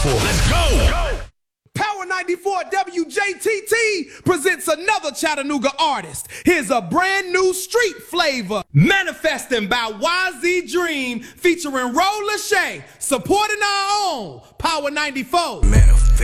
Let's go! Power 94 WJTT presents another Chattanooga artist. Here's a brand new street flavor. Manifesting by YZ Dream featuring Roll Lachey, supporting our own Power 94.